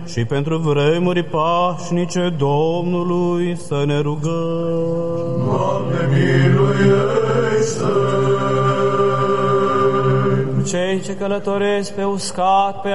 și pentru vremuri pașnice Domnului să ne rugăm. Doamne, miluiește! Cei ce călătoresc pe uscat, pe